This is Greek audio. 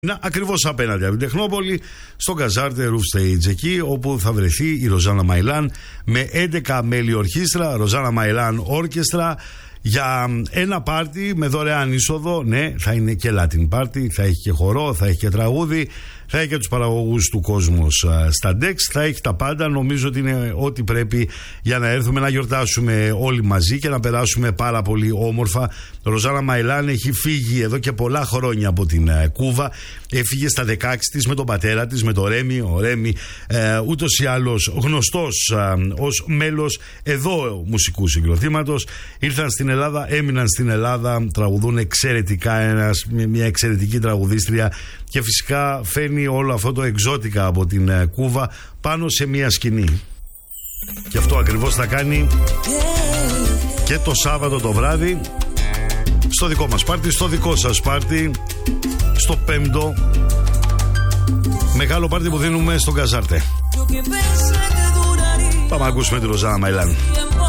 Να, ακριβώς απέναντι από την Τεχνόπολη, στο Καζάρτε Roof Stage, εκεί όπου θα βρεθεί η Ροζάνα Μαϊλάν με 11 μέλη ορχήστρα, Ροζάνα Μαϊλάν Όρκεστρα, για ένα πάρτι με δωρεάν είσοδο. Ναι, θα είναι και Latin Party, θα έχει και χορό, θα έχει και τραγούδι, θα έχει και τους παραγωγούς του κόσμου στα Dex, θα έχει τα πάντα. Νομίζω ότι είναι ό,τι πρέπει για να έρθουμε να γιορτάσουμε όλοι μαζί και να περάσουμε πάρα πολύ όμορφα. Ροζάνα Μαϊλάν έχει φύγει εδώ και πολλά χρόνια από την Κούβα. Έφυγε στα 16 της με τον πατέρα της, με τον Ρέμι. Ο Ρέμι ούτως ή άλλως γνωστός ως μέλος εδώ μουσικού συγκροτήματος. Ήρθαν στην Ελλάδα, έμειναν στην Ελλάδα, τραγουδούν εξαιρετικά, μια εξαιρετική τραγουδίστρια, και φυσικά φέρνει όλο αυτό το εξώτικα από την Κούβα πάνω σε μια σκηνή. Και αυτό ακριβώς θα κάνει και το Σάββατο το βράδυ στο δικό μας πάρτι, στο δικό σας πάρτι, στο 5ο μεγάλο πάρτι που δίνουμε στον Καζάρτε. Πάμε να ακούσουμε τη Ροζάνα Μαϊλάν.